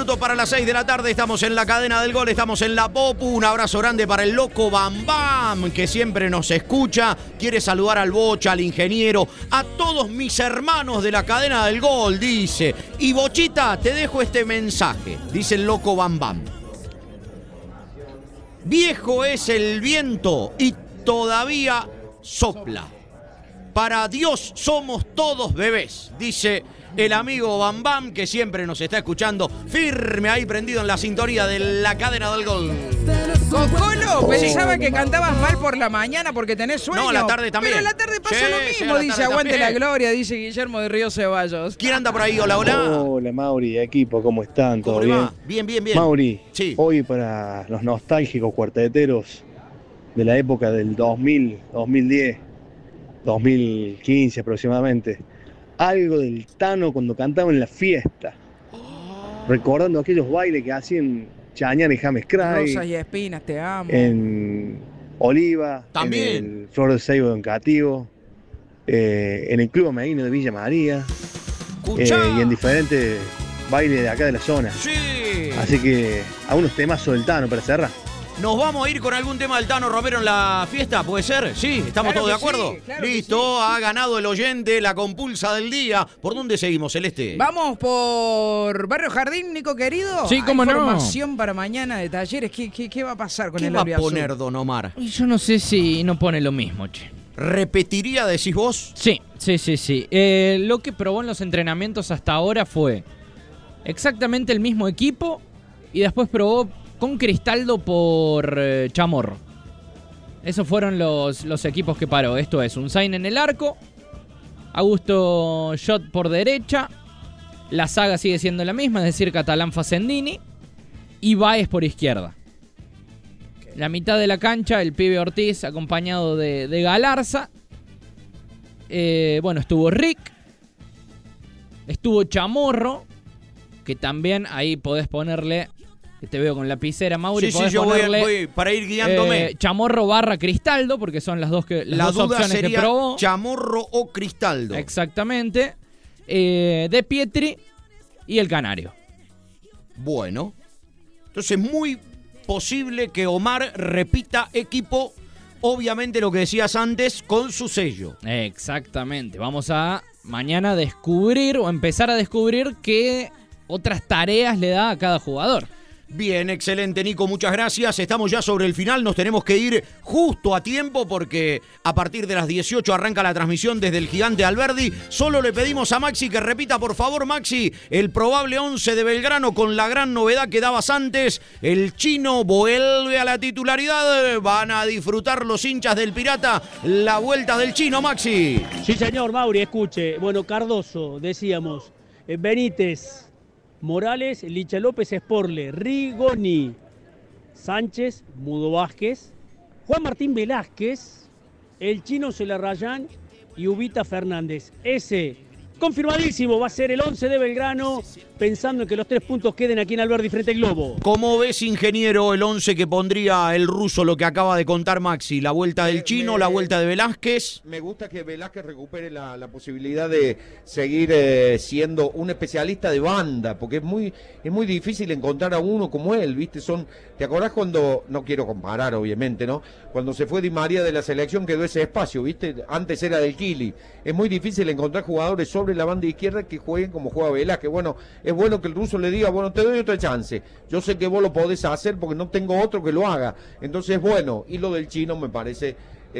minutos para las 6 de la tarde. Estamos en la cadena del gol, estamos en la Popu. Un abrazo grande para el loco Bam Bam, que siempre nos escucha. Quiere saludar al Bocha, al ingeniero, a todos mis hermanos de la cadena del gol, dice. Y Bochita, te dejo este mensaje, dice el loco Bam Bam. Viejo es el viento y todavía sopla. Para Dios somos todos bebés, dice el amigo Bam Bam, que siempre nos está escuchando firme ahí prendido en la sintonía de la cadena del gol. Cocolo, pensaba que cantabas mal por la mañana porque tenés sueño. No, la tarde también. Pero en la tarde pasa Sí, lo sí, mismo, a la dice tarde aguante también. la gloria, dice Guillermo de Río Ceballos. ¿Quién anda por ahí? Hola, hola. Hola Mauri, equipo, ¿cómo están? ¿Todo ¿Cómo le bien? va? Bien, bien, bien. Mauri, Sí. hoy para los nostálgicos cuarteteros de la época del 2000, 2010, 2015 aproximadamente, algo del Tano cuando cantaba en la fiesta, recordando aquellos bailes que hacían Chañar y James Cry, Rosas y espinas, te amo. en Oliva, También. en el Flor de Seibo en Cativo, en el Club Ameguino de Villa María, Escuchá. y en diferentes bailes de acá de la zona. Sí. Así que a unos temas del Tano para cerrar. ¿Nos vamos a ir con algún tema del Tano Romero en la fiesta? ¿Puede ser? Sí, ¿estamos Claro todos de que acuerdo? sí, claro que Listo, ha ganado el oyente, la compulsa del día. ¿Por dónde seguimos, Celeste? Vamos por Barrio Jardín, Nico querido. Sí, cómo no. Información para mañana de talleres. ¿Qué va a pasar con ¿Qué el va a Auriazul? poner Don Omar? Y yo no sé si no pone lo mismo, che. ¿Repetiría, decís vos? Sí. Lo que probó en los entrenamientos hasta ahora fue exactamente el mismo equipo y después probó con Cristaldo por Chamorro. Esos fueron los equipos que paró. Esto es Unzain en el arco, Augusto Schott por derecha, la saga sigue siendo la misma, es decir, Catalán Facendini y Báez por izquierda. La mitad de la cancha, el pibe Ortiz acompañado de Galarza. Estuvo Rick, estuvo Chamorro, que también ahí podés ponerle, que te veo con lapicera, Mauri, Sí, podés yo ponerle voy para ir guiándome. Chamorro barra Cristaldo, porque son las dos La duda opciones que sería probó. Chamorro o Cristaldo. Exactamente. De Pietri y el Canario. Bueno, entonces muy posible que Omar repita equipo, obviamente lo que decías antes, con su sello. Exactamente. Vamos a mañana descubrir o empezar a descubrir qué otras tareas le da a cada jugador. Bien, excelente, Nico, muchas gracias. Estamos ya sobre el final, nos tenemos que ir justo a tiempo porque a partir de las 18 arranca la transmisión desde el Gigante Alberdi. Solo le pedimos a Maxi que repita, por favor, Maxi, el probable 11 de Belgrano con la gran novedad que dabas antes. El Chino vuelve a la titularidad. Van a disfrutar los hinchas del Pirata la vuelta del Chino, Maxi. Sí, señor, Mauri, escuche. Bueno, Cardoso, decíamos, Benítez, Morales, Licha López, Sporle, Rigoni, Sánchez, Mudo Vázquez, Juan Martín Velázquez, el Chino Celarrayán y Ubita Fernández. Ese, confirmadísimo, va a ser el 11 de Belgrano, pensando en que los 3 puntos queden aquí en Alberdi frente al Globo. ¿Cómo ves, ingeniero, el 11 que pondría el ruso, lo que acaba de contar Maxi? La vuelta del Chino, la vuelta de Velázquez. Me gusta que Velázquez recupere la posibilidad de seguir siendo un especialista de banda, porque es muy difícil encontrar a uno como él, ¿viste? ¿Te acordás cuando, no quiero comparar obviamente, ¿no? Cuando se fue Di María de la selección quedó ese espacio, ¿viste? Antes era del Kili. Es muy difícil encontrar jugadores sobre la banda izquierda que jueguen como juega Velázquez. Bueno, es bueno que el ruso le diga, bueno, te doy otra chance. Yo sé que vos lo podés hacer porque no tengo otro que lo haga. Entonces, bueno, y lo del Chino me parece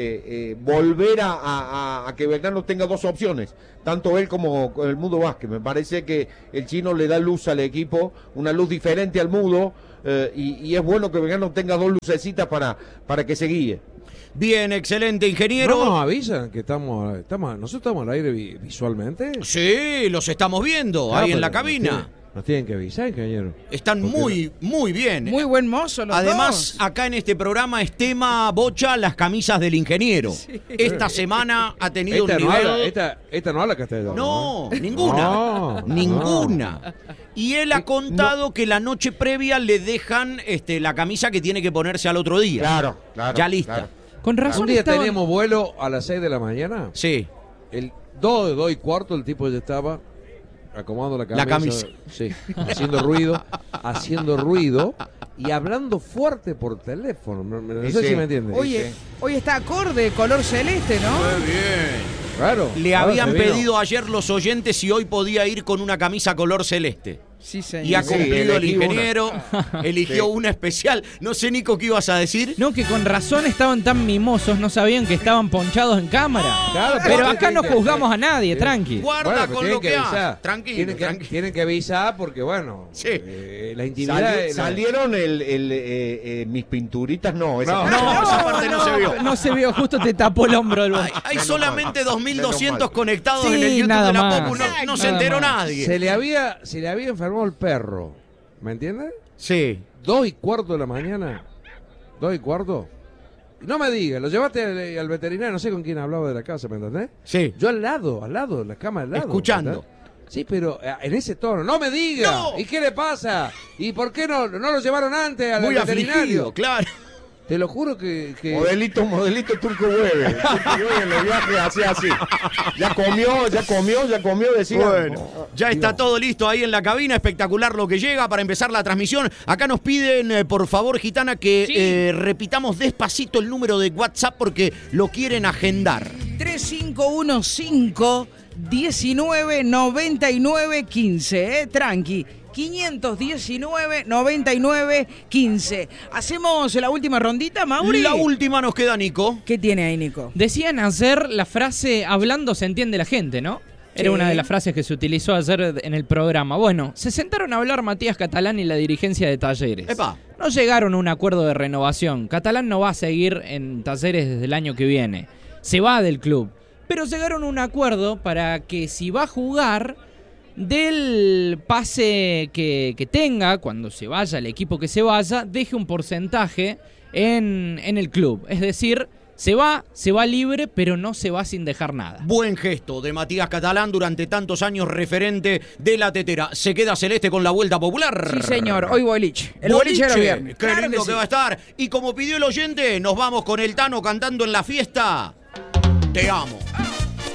volver a que Belgrano tenga 2 opciones, tanto él como el Mudo Vázquez. Me parece que el Chino le da luz al equipo, una luz diferente al Mudo, y es bueno que Belgrano tenga 2 lucecitas para que se guíe. Bien, excelente, ingeniero. ¿No nos avisan que nosotros estamos al aire visualmente? Sí, los estamos viendo ahí en la cabina. Nos tienen que avisar, ingeniero. Están muy bien. Muy buen mozo los Además, dos. acá en este programa es tema Bocha, las camisas del ingeniero. Sí. Esta semana ha tenido un no nivel... esta no habla castellano. No, ninguna. No, ninguna. Y él ha contado que la noche previa le dejan la camisa que tiene que ponerse al otro día. Claro. Ya lista. Claro. Con razón Un día estaban- teníamos vuelo a las 6 de la mañana. Sí. El 2 y cuarto el tipo ya estaba acomodando la La camisa. Sí, haciendo ruido y hablando fuerte por teléfono. No sé si me entiendes. Oye, hoy está acorde, color celeste, ¿no? Muy bien. Claro. Le habían pedido ayer los oyentes si hoy podía ir con una camisa color celeste. Sí, señor. Y ha cumplido el elegí ingeniero, eligió una especial. No sé, Nico, ¿qué ibas a decir? No, que con razón estaban tan mimosos, no sabían que estaban ponchados en cámara. Claro, pero acá no juzgamos a nadie, tranqui. Guarda Bueno, con tienen lo que avisar. hagas. Tranquilo, tranquilo. Tienen que avisar porque, bueno, Sí. la intimidad... Salieron mis pinturitas, no. Esa No, esa parte no se vio. No se vio, justo te tapó el hombro del Hay solamente 2.200 conectados Sí, en el YouTube nada de la más. Popu. No se Nada enteró más. nadie. Se le había enfermado el perro, ¿me entiendes? Sí. 2:15 de la mañana. 2:15. No me digas, lo llevaste al veterinario, no sé con quién hablaba de la casa, ¿me entendés? Sí. Yo al lado, la cama al lado. Escuchando. ¿entendés? Sí, pero en ese tono, no me diga. No. ¿Y qué le pasa? ¿Y por qué no lo llevaron antes al Muy veterinario? afligido, claro. Te lo juro que... Modelito Turco Hueve. Turco Hueve en los viajes hacía así. Ya comió, decía. Bueno, ya está todo listo ahí en la cabina, espectacular lo que llega para empezar la transmisión. Acá nos piden, por favor, Gitana, que repitamos despacito el número de WhatsApp porque lo quieren agendar. 3515-199915, tranqui. 519-9915. ¿Hacemos la última rondita, Mauri? La última nos queda, Nico. ¿Qué tiene ahí, Nico? Decían ayer la frase hablando se entiende la gente, ¿no? Era Sí. una de las frases que se utilizó ayer en el programa. Bueno, se sentaron a hablar Matías Catalán y la dirigencia de Talleres. Epa. No llegaron a un acuerdo de renovación. Catalán no va a seguir en Talleres desde el año que viene. Se va del club. Pero llegaron a un acuerdo para que si va a jugar, del pase que tenga, cuando se vaya el equipo que se vaya, deje un porcentaje en el club. Es decir, se va libre, pero no se va sin dejar nada. Buen gesto de Matías Catalán, durante tantos años referente de la tetera. Se queda Celeste con la Vuelta Popular. Sí, señor. Hoy boliche. El boliche era viernes. Qué Claro lindo que que sí. va a estar. Y como pidió el oyente, nos vamos con el Tano cantando en la fiesta. Te amo.